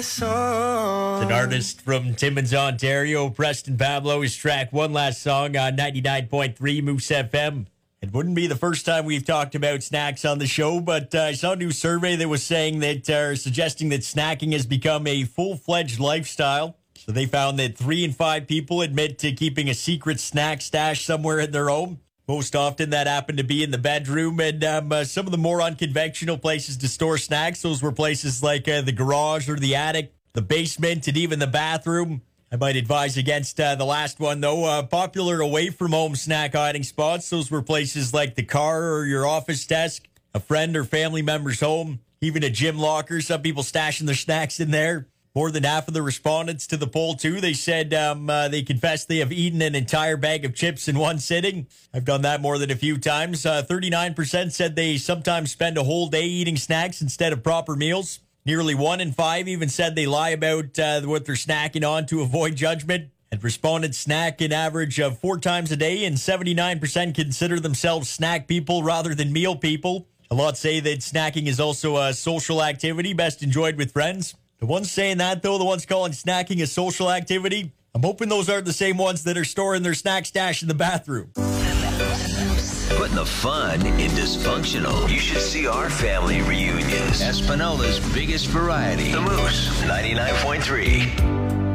It's an artist from Timmins, Ontario. Preston Pablo, his track One Last Song on 99.3 Moose FM. It wouldn't be the first time we've talked about snacks on the show, but I saw a new survey that was saying that, suggesting that snacking has become a full-fledged lifestyle. So they found that 3 in 5 people admit to keeping a secret snack stash somewhere in their home. Most often that happened to be in the bedroom, and some of the more unconventional places to store snacks, those were places like the garage or the attic, the basement, and even the bathroom. I might advise against the last one, though. Popular away-from-home snack hiding spots, those were places like the car or your office desk, a friend or family member's home, even a gym locker. Some people stashing their snacks in there. More than half of the respondents to the poll, too, they said they confessed they have eaten an entire bag of chips in one sitting. I've done that more than a few times. 39% said they sometimes spend a whole day eating snacks instead of proper meals. Nearly 1 in 5 even said they lie about what they're snacking on to avoid judgment. And respondents snack an average of 4 times a day, and 79% consider themselves snack people rather than meal people. A lot say that snacking is also a social activity best enjoyed with friends. The ones saying that, though, the ones calling snacking a social activity, I'm hoping those aren't the same ones that are storing their snack stash in the bathroom. Putting the fun in dysfunctional. You should see our family reunions. Espinola's biggest variety. The Moose, 99.3.